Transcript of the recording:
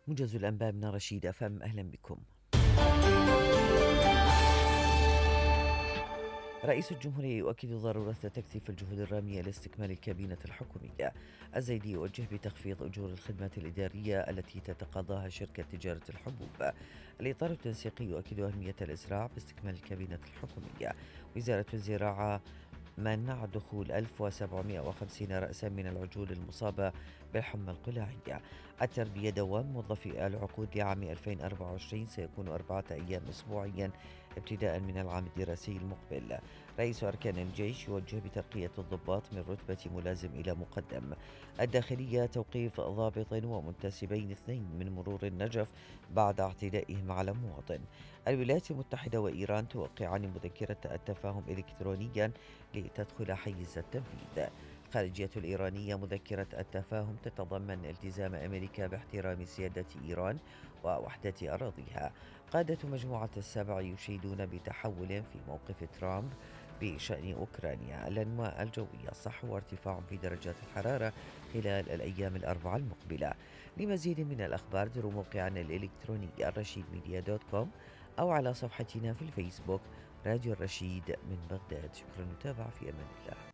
موجز الأنباء من رشيد أفهم، أهلا بكم. رئيس الجمهورية يؤكد ضرورة تكثيف الجهود الرامية لاستكمال الكابينة الحكومية. الزيدي يوجه بتخفيض أجور الخدمات الإدارية التي تتقاضاها شركة تجارة الحبوب. الإطار التنسيقي يؤكد أهمية الإسراع باستكمال الكابينة الحكومية. وزارة الزراعة منع دخول 1750 رأسا من العجول المصابة بالحمى القلاعية. التربية دوام موظفي العقود لعام 2024 سيكون 4 أيام أسبوعيا ابتداء من العام الدراسي المقبل. رئيس أركان الجيش يوجه بترقية الضباط من رتبة ملازم إلى مقدم. الداخلية توقيف ضابط ومنتسبين 2 من مرور النجف بعد اعتدائهم على مواطن. الولايات المتحدة وإيران توقعان مذكرة التفاهم إلكترونيا لتدخل حيز التنفيذ. الخارجية الإيرانية مذكرة التفاهم تتضمن التزام أمريكا باحترام سيادة إيران ووحدة أراضيها. قادة مجموعة السبع يشيدون بتحول في موقف ترامب بشأن أوكرانيا. الأنواع الجوية صح وارتفاع في درجات الحرارة خلال الأيام الأربعة المقبلة. لمزيد من الأخبار زوروا موقعنا الإلكتروني الرشيد ميديا دوت كوم أو على صفحتنا في الفيسبوك راديو الرشيد من بغداد. شكرا، نتابع في أمان الله.